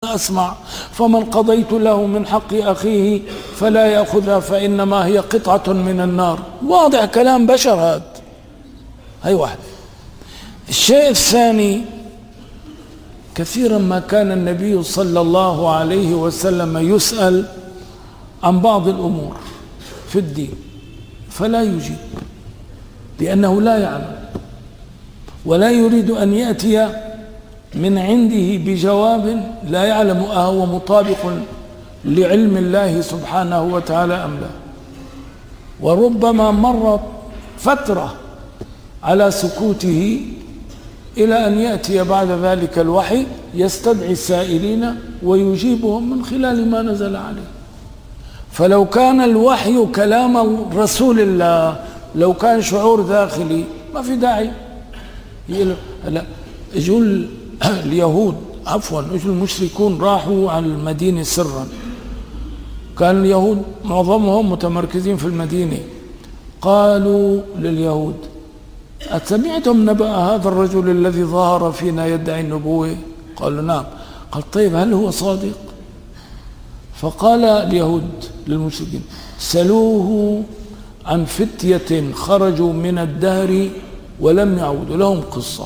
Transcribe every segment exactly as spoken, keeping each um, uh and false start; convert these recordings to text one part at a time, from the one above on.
أسمع. فمن قضيت له من حق أخيه فلا يأخذها فإنما هي قطعة من النار. واضح كلام بشر هذا. هاي واحدة. الشيء الثاني، كثيرا ما كان النبي صلى الله عليه وسلم يسأل عن بعض الأمور في الدين فلا يجيب، لأنه لا يعلم ولا يريد أن يأتي من عنده بجواب لا يعلم أهو مطابق لعلم الله سبحانه وتعالى أم لا. وربما مرت فترة على سكوته إلى أن يأتي بعد ذلك الوحي يستدعي السائلين ويجيبهم من خلال ما نزل عليه. فلو كان الوحي كلام رسول الله، لو كان شعور داخلي ما في داعي. لا، اجوا اليهود عفوا اجوا المشركون راحوا على المدينة سرا، كان اليهود معظمهم متمركزين في المدينة. قالوا لليهود: أسمعتم نبأ هذا الرجل الذي ظهر فينا يدعي النبوة؟ قالوا: نعم. قال: طيب هل هو صادق؟ فقال اليهود للمشركين: سلوه عن فتية خرجوا من الدهر ولم يعودوا، لهم قصة.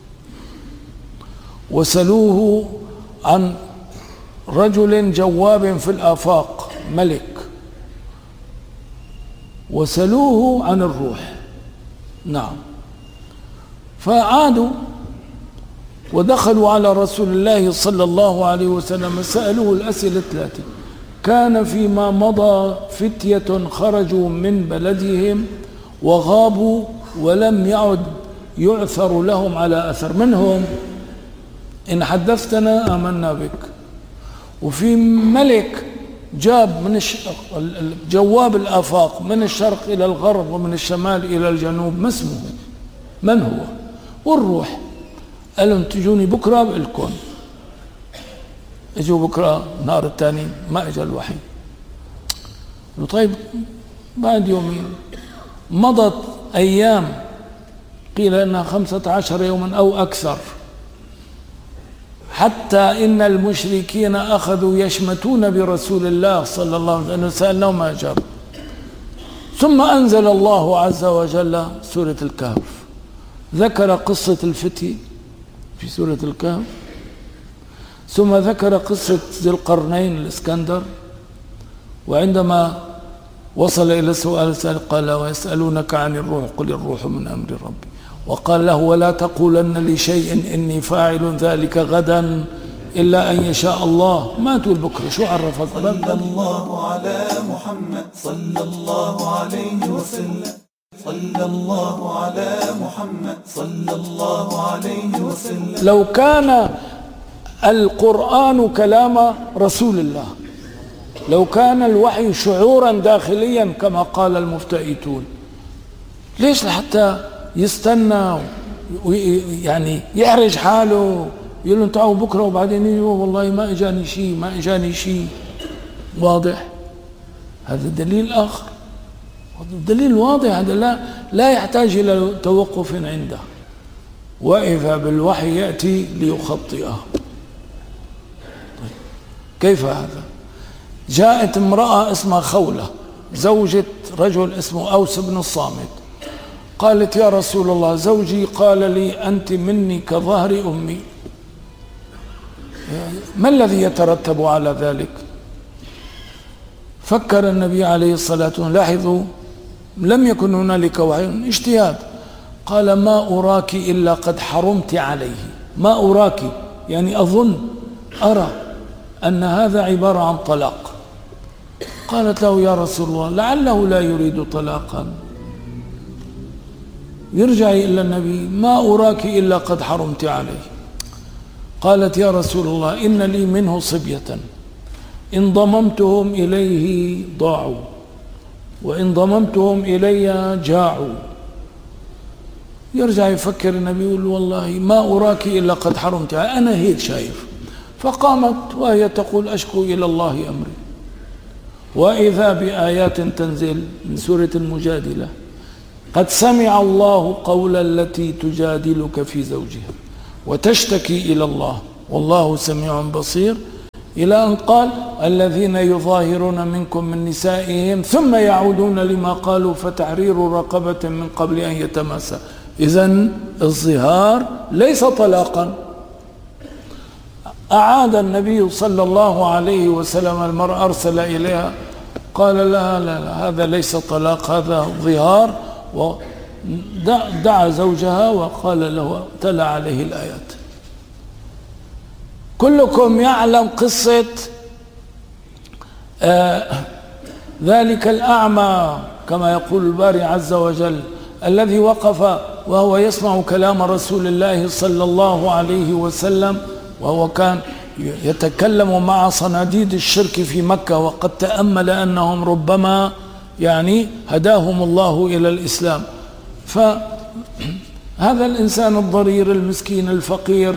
وسلوه عن رجل جواب في الآفاق ملك. وسلوه عن الروح. نعم. فعادوا ودخلوا على رسول الله صلى الله عليه وسلم، سألوه الأسئلة التالية: كان فيما مضى فتية خرجوا من بلدهم وغابوا ولم يعد يعثر لهم على أثر، منهم إن حدثتنا آمنا بك. وفي ملك جاب من جواب الآفاق من الشرق إلى الغرب ومن الشمال إلى الجنوب، ما اسمه؟ من هو؟ والروح قالوا: تجوني بكرة بقلكم. اجوا بكرة نهار الثاني ما اجى الوحي. طيب بعد يومين مضت أيام، قيل أنها خمسة عشر يوما أو أكثر، حتى إن المشركين أخذوا يشمتون برسول الله صلى الله عليه وسلم، سألناه ما أجاب. ثم أنزل الله عز وجل سورة الكهف، ذكر قصة الفتي في سورة الكهف، ثم ذكر قصة ذي القرنين الإسكندر. وعندما وصل إلى سؤال السائل قال: ويسألونك عن الروح قل الروح من أمر ربي. وقال له: ولا تقولن لشيء إني فاعل ذلك غدا إلا أن يشاء الله. ما تقول بكرة، شو عرفك؟ صلى الله على محمد صلى الله عليه وسلم. صلى الله على محمد صلى الله عليه وسلم. لو كان القرآن كلام رسول الله، لو كان الوحي شعورا داخليا كما قال المفتئتون، ليش لحتى يستنى يعني يحرج حاله يقول لهم تعالوا بكره وبعدين يجوا والله ما اجاني شيء ما اجاني شيء؟ واضح. هذا دليل اخر، دليل واضح، هذا لا لا يحتاج الى توقف عنده. واذا بالوحي ياتي ليخطئه. طيب كيف هذا؟ جاءت امراه اسمها خولة زوجة رجل اسمه اوس بن الصامت، قالت: يا رسول الله زوجي قال لي أنت مني كظهر أمي. ما الذي يترتب على ذلك؟ فكر النبي عليه الصلاة والسلام، لاحظوا لم يكن هنالك وحي، اجتهاد. قال: ما أراك إلا قد حرمت عليه. ما أراك يعني أظن أرى أن هذا عبارة عن طلاق. قالت له: يا رسول الله لعله لا يريد طلاقا. يرجع إلى النبي: ما أراك إلا قد حرمت عليه. قالت: يا رسول الله إن لي منه صبية إن ضممتهم إليه ضاعوا وإن ضممتهم إلي جاعوا. يرجع يفكر النبي يقول: والله ما أراك إلا قد حرمت عليه، أنا هيك شايف. فقامت وهي تقول: أشكو إلى الله أمري. وإذا بآيات تنزل من سورة المجادلة: قد سمع الله قول التي تجادلك في زوجها وتشتكي إلى الله والله سميع بصير إلى أن قال الذين يظاهرون منكم من نسائهم ثم يعودون لما قالوا فتحرير رقبة من قبل أن يتماسا. إذن الظهار ليس طلاقا. أعاد النبي صلى الله عليه وسلم المرأة، أرسل إليها قال لها لا لا هذا ليس طلاق، هذا ظهار، ودعا زوجها وقال له تلا عليه الآيات. كلكم يعلم قصة آه ذلك الأعمى كما يقول الباري عز وجل الذي وقف وهو يسمع كلام رسول الله صلى الله عليه وسلم، وهو كان يتكلم مع صناديد الشرك في مكة، وقد تأمل أنهم ربما يعني هداهم الله إلى الإسلام. فهذا الإنسان الضرير المسكين الفقير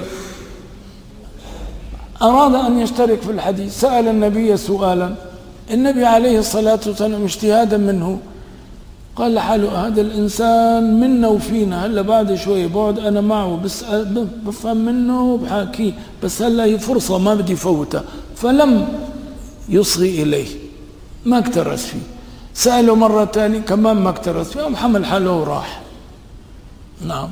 أراد أن يشترك في الحديث، سأل النبي سؤالا، النبي عليه الصلاة والسلام اجتهادا منه قال لحاله هذا الإنسان منا وفينا، هلا بعد شوي بعد أنا معه بس بفهم منه وبحاكيه، بس هلا هي فرصة ما بدي فوتها، فلم يصغي إليه، ما اكترث فيه. سأله مرة ثانية كمان ما اكترث فيه، محمل حاله وراح. نعم.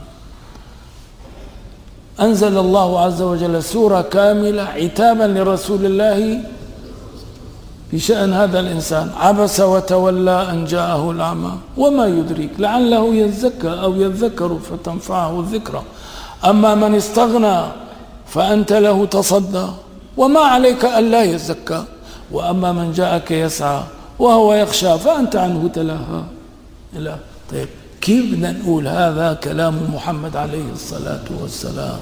أنزل الله عز وجل سورة كاملة عتابا لرسول الله في شأن هذا الإنسان، عبس وتولى أن جاءه الأعمى وما يدريك لعله يزكى أو يذكر فتنفعه الذكرى، أما من استغنى فأنت له تصدى وما عليك ألا يزكى، وأما من جاءك يسعى وهو يخشى فأنت عنه تلهى. لا طيب كيف بدنا نقول هذا كلام محمد عليه الصلاة والسلام؟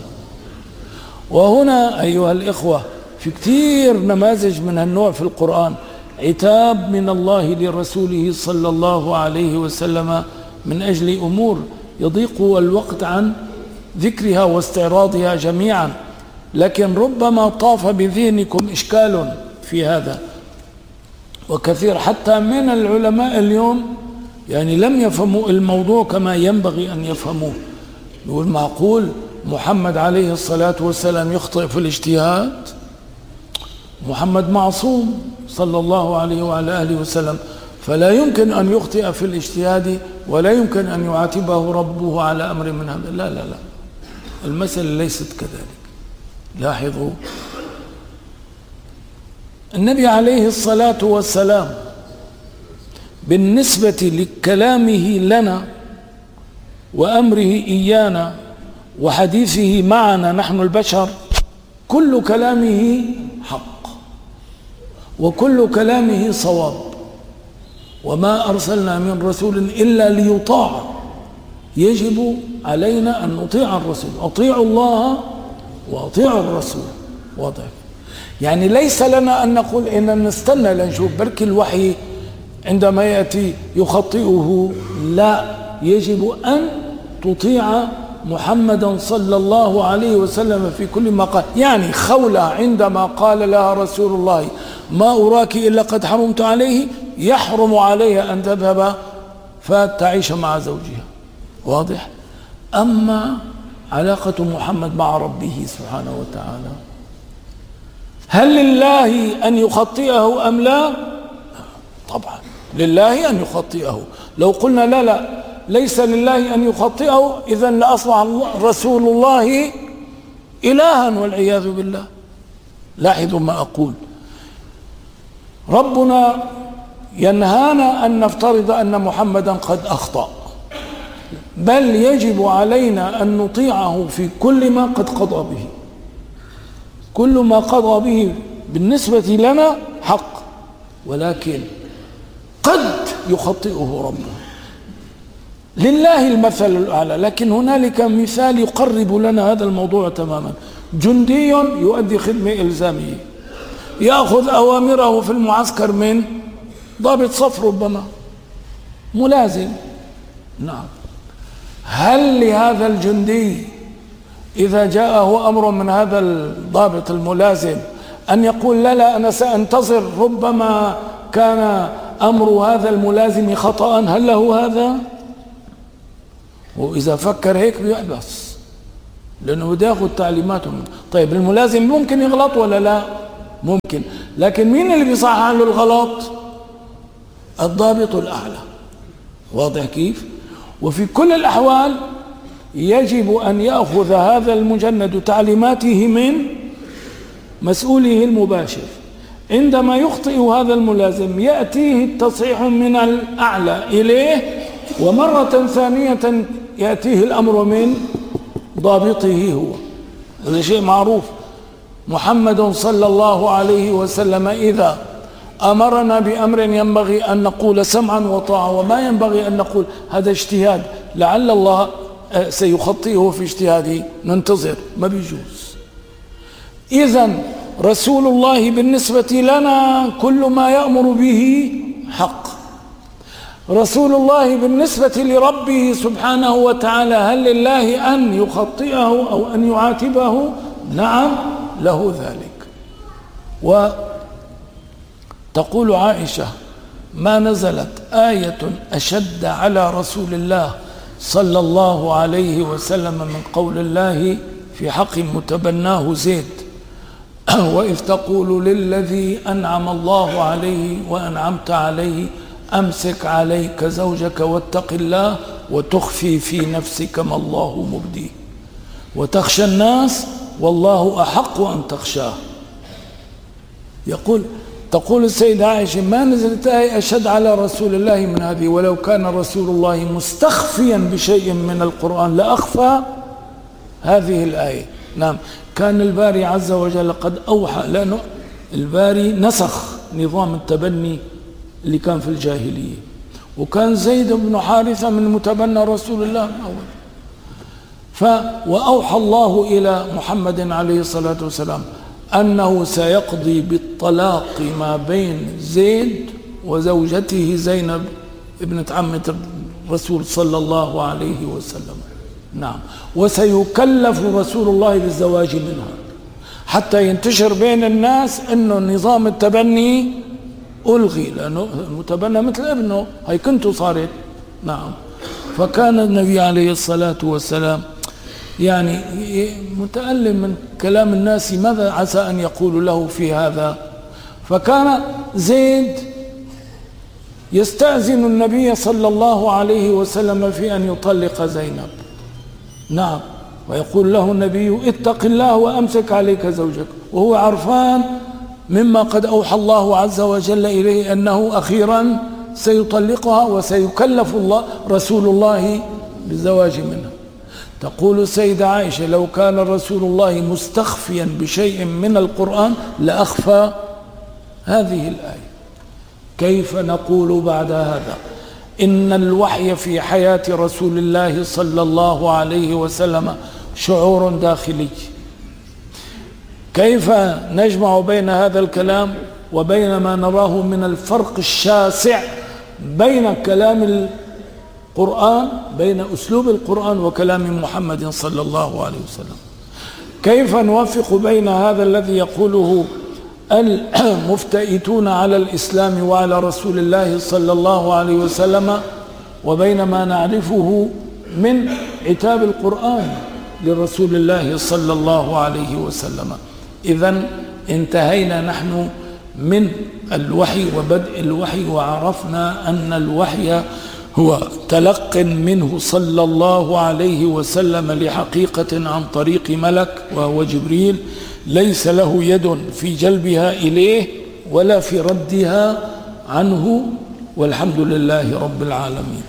وهنا أيها الإخوة في كثير نماذج من النوع في القرآن، عتاب من الله لرسوله صلى الله عليه وسلم من أجل أمور يضيق الوقت عن ذكرها واستعراضها جميعا، لكن ربما طاف بذهنكم إشكال في هذا، وكثير حتى من العلماء اليوم يعني لم يفهموا الموضوع كما ينبغي أن يفهموه. يقول معقول محمد عليه الصلاة والسلام يخطئ في الاجتهاد؟ محمد معصوم صلى الله عليه وعلى آله وسلم، فلا يمكن أن يخطئ في الاجتهاد ولا يمكن أن يعاتبه ربه على أمر من هذا. لا لا لا، المسألة ليست كذلك. لاحظوا النبي عليه الصلاة والسلام بالنسبة لكلامه لنا وأمره إيانا وحديثه معنا نحن البشر كل كلامه حق وكل كلامه صواب، وما أرسلنا من رسول إلا ليطاع، يجب علينا أن نطيع الرسول، أطيعوا الله وأطيعوا الرسول. واضح؟ يعني ليس لنا أن نقول إن نستنى لنشوف بركي الوحي عندما يأتي يخطئه، لا، يجب أن تطيع محمدا صلى الله عليه وسلم في كل ما قال. يعني خولة عندما قال لها رسول الله ما أراك إلا قد حرمت عليه، يحرم عليها أن تذهب فتعيش مع زوجها. واضح؟ أما علاقة محمد مع ربه سبحانه وتعالى، هل لله أن يخطئه أم لا؟ طبعا لله أن يخطئه. لو قلنا لا لا ليس لله أن يخطئه إذن لأصبح رسول الله إلها والعياذ بالله. لاحظوا ما أقول، ربنا ينهانا أن نفترض أن محمدا قد أخطأ، بل يجب علينا أن نطيعه في كل ما قد قضى به. كل ما قضى به بالنسبة لنا حق، ولكن قد يخطئه ربه، لله المثل الأعلى. لكن هنالك مثال يقرب لنا هذا الموضوع تماما. جندي يؤدي خدمة إلزامية يأخذ أوامره في المعسكر من ضابط صف، ربما ملازم. نعم، هل لهذا الجندي إذا جاءه أمر من هذا الضابط الملازم أن يقول لا لا أنا سأنتظر ربما كان أمر هذا الملازم خطأ؟ هل له هذا؟ وإذا فكر هيك بيحبس، لأنه بده ياخذ تعليماتهم. طيب الملازم ممكن يغلط ولا لا؟ ممكن، لكن مين اللي بيصحح له الغلط؟ الضابط الأعلى. واضح كيف؟ وفي كل الأحوال يجب أن يأخذ هذا المجند تعليماته من مسؤوله المباشر. عندما يخطئ هذا الملازم يأتيه التصحيح من الأعلى إليه، ومرة ثانية يأتيه الأمر من ضابطه هو. هذا شيء معروف. محمد صلى الله عليه وسلم إذا أمرنا بأمر ينبغي أن نقول سمعا وطاعة، وما ينبغي أن نقول هذا اجتهاد لعل الله سيخطئه في اجتهاده، ننتظر، ما بيجوز. إذن رسول الله بالنسبة لنا كل ما يأمر به حق. رسول الله بالنسبة لربه سبحانه وتعالى هل لله أن يخطئه أو أن يعاتبه؟ نعم له ذلك. وتقول عائشة: ما نزلت آية أشد على رسول الله صلى الله عليه وسلم من قول الله في حق متبناه زيد: وإذ تقول للذي أنعم الله عليه وأنعمت عليه أمسك عليك زوجك واتق الله وتخفي في نفسك ما الله مبديه وتخشى الناس والله أحق أن تخشاه. يقول تقول السيدة عائشة: ما نزلت آية أشد على رسول الله من هذه، ولو كان رسول الله مستخفيا بشيء من القرآن لأخفى هذه الآية. نعم، كان الباري عز وجل قد أوحى، لأنه الباري نسخ نظام التبني اللي كان في الجاهلية، وكان زيد بن حارثة من متبنى رسول الله من أول. ف وأوحى الله إلى محمد عليه الصلاة والسلام أنه سيقضي بالطلاق ما بين زيد وزوجته زينب ابنة عمة الرسول صلى الله عليه وسلم. نعم، وسيكلف رسول الله بالزواج منها حتى ينتشر بين الناس أنه نظام التبني ألغي، لأنه المتبنى مثل ابنه، هي كنته صارت. نعم، فكان النبي عليه الصلاة والسلام يعني متألم من كلام الناس، ماذا عسى أن يقول له في هذا؟ فكان زيد يستأذن النبي صلى الله عليه وسلم في أن يطلق زينب. نعم، ويقول له النبي: اتق الله وأمسك عليك زوجك، وهو عرفان مما قد أوحى الله عز وجل إليه أنه أخيرا سيطلقها وسيكلف الله رسول الله بالزواج منها. تقول السيدة عائشة: لو كان رسول الله مستخفيا بشيء من القرآن لأخفى هذه الآية. كيف نقول بعد هذا إن الوحي في حياة رسول الله صلى الله عليه وسلم شعور داخلي؟ كيف نجمع بين هذا الكلام وبين ما نراه من الفرق الشاسع بين كلام القرآن، بين أسلوب القرآن وكلام محمد صلى الله عليه وسلم؟ كيف نوفق بين هذا الذي يقوله المفتئتون على الإسلام وعلى رسول الله صلى الله عليه وسلم وبين ما نعرفه من عتاب القرآن لرسول الله صلى الله عليه وسلم؟ إذن انتهينا نحن من الوحي وبدء الوحي، وعرفنا أن الوحي هو تلق منه صلى الله عليه وسلم لحقيقة عن طريق ملك وهو جبريل، ليس له يد في جلبها إليه ولا في ردها عنه، والحمد لله رب العالمين.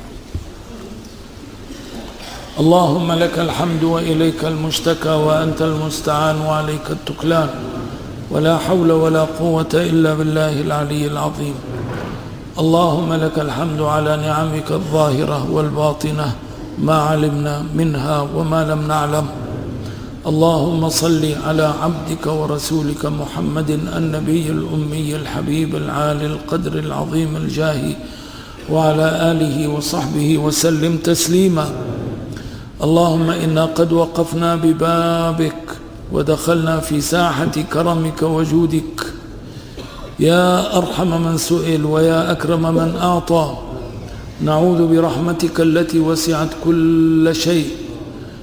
اللهم لك الحمد وإليك المشتكى وأنت المستعان وعليك التكلان، ولا حول ولا قوة إلا بالله العلي العظيم. اللهم لك الحمد على نعمك الظاهرة والباطنة، ما علمنا منها وما لم نعلم. اللهم صل على عبدك ورسولك محمد النبي الأمي الحبيب العالي القدر العظيم الجاه، وعلى آله وصحبه وسلم تسليما. اللهم إنا قد وقفنا ببابك ودخلنا في ساحة كرمك وجودك، يا أرحم من سئل ويا أكرم من أعطى. نعوذ برحمتك التي وسعت كل شيء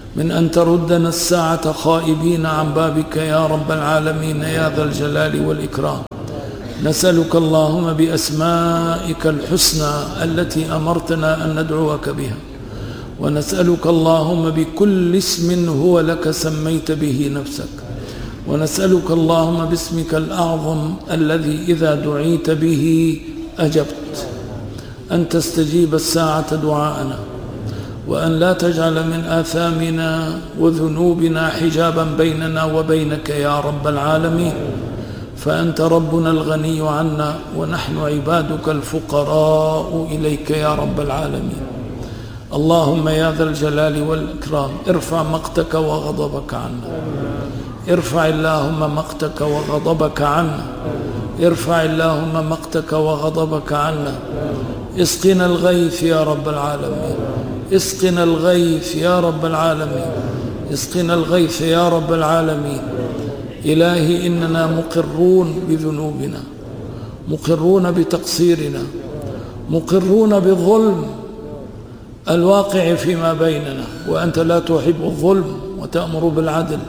من أن تردنا الساعة خائبين عن بابك يا رب العالمين يا ذا الجلال والإكرام. نسألك اللهم بأسمائك الحسنى التي أمرتنا أن ندعوك بها، ونسألك اللهم بكل اسم هو لك سميت به نفسك، ونسألك اللهم باسمك الأعظم الذي إذا دعيت به أجبت أن تستجيب الساعة دعاءنا، وأن لا تجعل من آثامنا وذنوبنا حجابا بيننا وبينك يا رب العالمين، فأنت ربنا الغني عنا ونحن عبادك الفقراء إليك يا رب العالمين. اللهم يا ذا الجلال والإكرام ارفع مقتك وغضبك عنا، ارفع اللهم مقتك وغضبك عنا، ارفع اللهم مقتك وغضبك عنا. اسقنا الغيث يا رب العالمين، اسقنا الغيث يا رب العالمين، اسقنا الغيث يا رب العالمين. إلهي إننا مقرون بذنوبنا، مقرون بتقصيرنا، مقرون بالظلم الواقع فيما بيننا، وأنت لا تحب الظلم وتأمر بالعدل،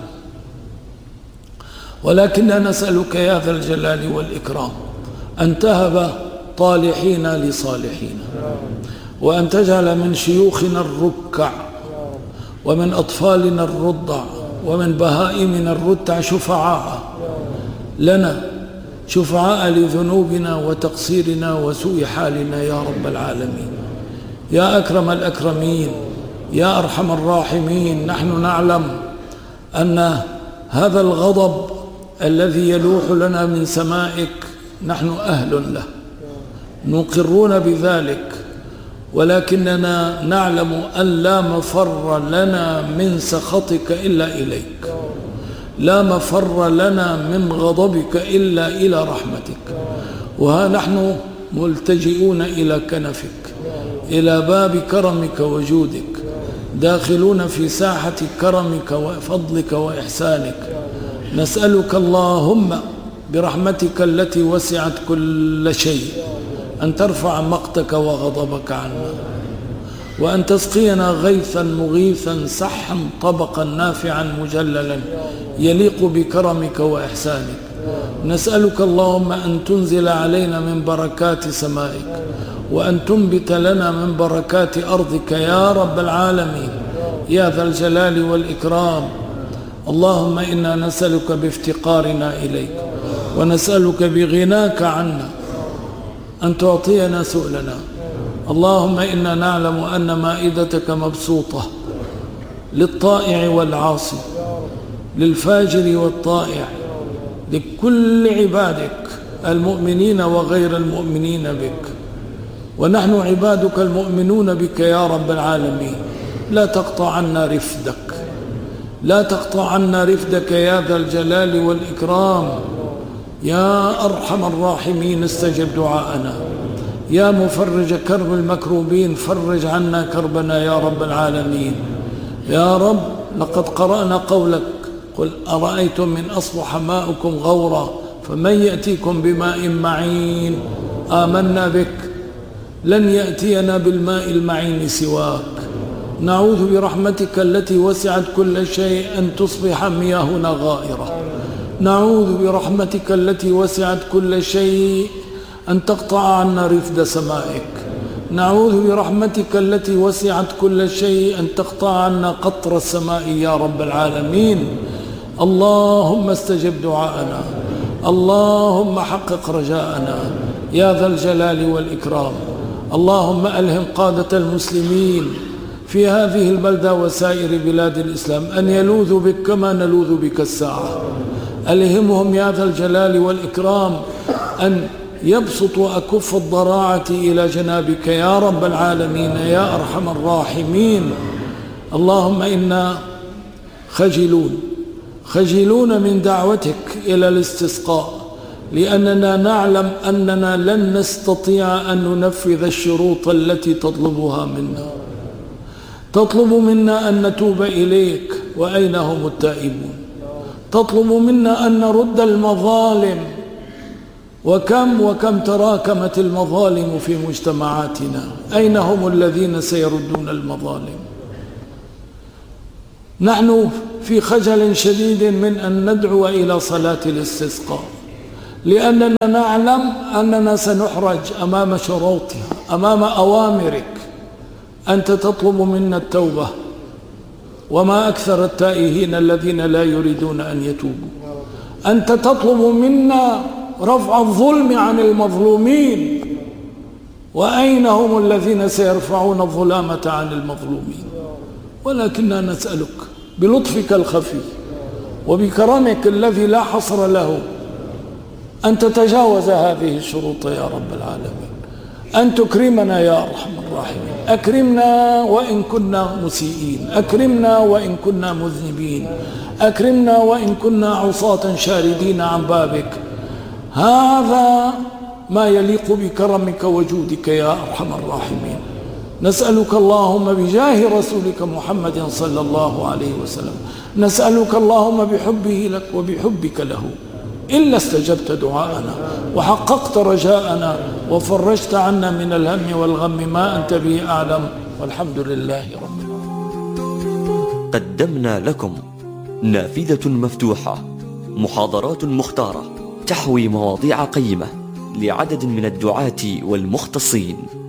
ولكننا نسألك يا ذا الجلال والإكرام أن تهب طالحين لصالحين، وأن تجعل من شيوخنا الركع ومن أطفالنا الرضع ومن بهائمنا الرتع شفعاء لنا، شفعاء لذنوبنا وتقصيرنا وسوء حالنا يا رب العالمين. يا أكرم الأكرمين، يا أرحم الراحمين، نحن نعلم أن هذا الغضب الذي يلوح لنا من سمائك نحن أهل له، نقرون بذلك، ولكننا نعلم أن لا مفر لنا من سخطك إلا إليك، لا مفر لنا من غضبك إلا إلى رحمتك. وها نحن ملتجئون إلى كنفك، إلى باب كرمك وجودك، داخلون في ساحة كرمك وفضلك وإحسانك. نسألك اللهم برحمتك التي وسعت كل شيء أن ترفع مقتك وغضبك عنا، وأن تسقينا غيثا مغيثا سحا طبقا نافعا مجللا يليق بكرمك وإحسانك. نسألك اللهم أن تنزل علينا من بركات سمائك، وأن تنبت لنا من بركات أرضك يا رب العالمين يا ذا الجلال والإكرام. اللهم إنا نسألك بافتقارنا إليك، ونسألك بغناك عنا أن تعطينا سؤلنا. اللهم إنا نعلم أن مائدتك مبسوطة للطائع والعاصي، للفاجر والطائع، لكل عبادك المؤمنين وغير المؤمنين بك، ونحن عبادك المؤمنون بك يا رب العالمين. لا تقطع عنا رفدك، لا تقطع عنا رفدك يا ذا الجلال والإكرام. يا أرحم الراحمين استجب دعاءنا، يا مفرج كرب المكروبين فرج عنا كربنا يا رب العالمين. يا رب لقد قرأنا قولك قل أرأيتم من أصبح ماؤكم غورا فمن يأتيكم بماء معين. آمنا بك، لن يأتينا بالماء المعين سواك. نعوذ برحمتك التي وسعت كل شيء أن تصبح مياهنا غائرة، نعوذ برحمتك التي وسعت كل شيء أن تقطع عنا رفد سمائك، نعوذ برحمتك التي وسعت كل شيء أن تقطع عنا قطر السماء يا رب العالمين. اللهم استجب دعاءنا، اللهم حقق رجاءنا يا ذا الجلال والإكرام. اللهم ألهم قادة المسلمين في هذه البلدة وسائر بلاد الإسلام أن يلوذوا بك كما نلوذ بك الساعة. ألهمهم يا ذا الجلال والإكرام أن يبسطوا أكف الضراعة إلى جنابك يا رب العالمين يا أرحم الراحمين. اللهم إنا خجلون خجلون من دعوتك إلى الاستسقاء، لأننا نعلم أننا لن نستطيع أن ننفذ الشروط التي تطلبها منا. تطلب منا أن نتوب إليك، وأين هم التائبون؟ تطلب منا أن نرد المظالم، وكم وكم تراكمت المظالم في مجتمعاتنا، أين هم الذين سيردون المظالم؟ نحن في خجل شديد من أن ندعو إلى صلاة الاستسقاء، لأننا نعلم أننا سنحرج أمام شروطها، أمام أوامرك. أنت تطلب منا التوبة، وما أكثر التائهين الذين لا يريدون أن يتوبوا. أنت تطلب منا رفع الظلم عن المظلومين، وأين هم الذين سيرفعون الظلامة عن المظلومين؟ ولكننا نسألك بلطفك الخفي وبكرمك الذي لا حصر له أن تتجاوز هذه الشروط يا رب العالمين، أن تكرمنا يا أرحم الراحمين. أكرمنا وإن كنا مسيئين، أكرمنا وإن كنا مذنبين، أكرمنا وإن كنا عصاة شاردين عن بابك. هذا ما يليق بكرمك وجودك يا أرحم الراحمين. نسألك اللهم بجاه رسولك محمد صلى الله عليه وسلم، نسألك اللهم بحبه لك وبحبك له إلا استجبت دعاءنا وحققت رجاءنا وفرجت عنا من الهم والغم ما أنت به أعلم، والحمد لله رب العالمين. قدمنا لكم نافذة مفتوحة، محاضرات مختارة تحوي مواضيع قيمة لعدد من الدعاة والمختصين.